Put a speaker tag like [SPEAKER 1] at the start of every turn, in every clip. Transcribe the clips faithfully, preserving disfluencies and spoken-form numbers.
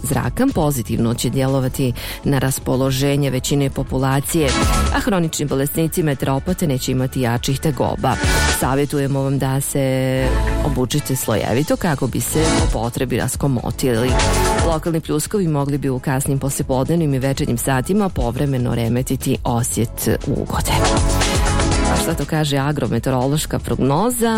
[SPEAKER 1] zraka pozitivno će djelovati na raspoloženje većine populacije, a hronični bolesnici meteoropate neće imati jačih tegoba. Savjetujemo vam da se obučite slojevito kako bi se po potrebi raskomotili. Lokalni pljuskovi mogli bi u kasnim poslijepodnevnim i večernjim satima povremeno remetiti osjet ugode. A šta to kaže agrometeorološka prognoza?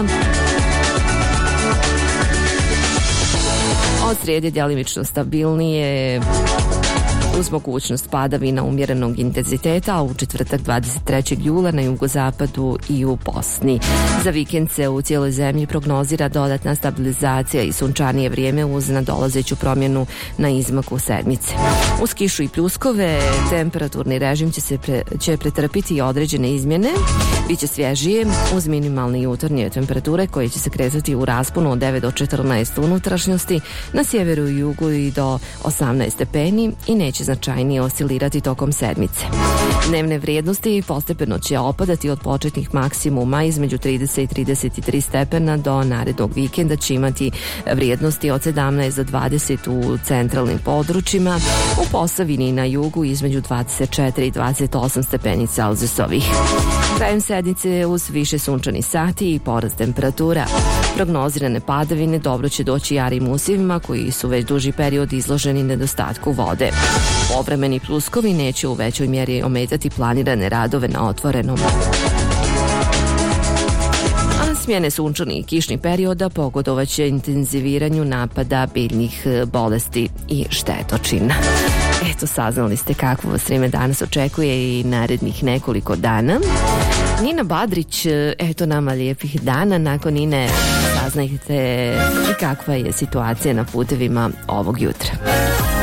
[SPEAKER 1] Od srijede djelimično stabilnije uz mogućnost padavina umjerenog intenziteta, a u četvrtak dvadeset trećeg jula na jugozapadu i u Bosni. Za vikend se u cijeloj zemlji prognozira dodatna stabilizacija i sunčanije vrijeme uz nadolazeću promjenu na izmaku sedmice. Uz kišu i pljuskove temperaturni režim će se pre, će pretrpiti određene izmjene, biće svježije uz minimalne jutarnje temperature koje će se kretati u rasponu od devet do četrnaest unutrašnjosti, na sjeveru i jugu i do osamnaest stepeni i neće značajnije oscilirati tokom sedmice. Dnevne vrijednosti postepeno će opadati od početnih maksimuma između trideset i trideset tri stepena do narednog vikenda će imati vrijednosti od sedamnaest do dvadeset u centralnim područjima, u Posavini i na jugu između dvadeset četiri i dvadeset osam stepeni Celzijusovih. Krajem sedmice uz više sunčani sati i porast temperatura. Prognozirane padavine dobro će doći jarim usjevima koji su već duži period izloženi nedostatku vode. Povremeni pljuskovi neće u većoj mjeri ometati planirane radove na otvorenom. A smjene sunčanih i kišnih perioda pogodovaće intenziviranju napada biljnih bolesti i štetočina. Eto, saznali ste kakvo vas vrijeme danas očekuje i narednih nekoliko dana. Nina Badrić, eto nama lijepih dana. Nakon Nine saznajte i kakva je situacija na putevima ovog jutra.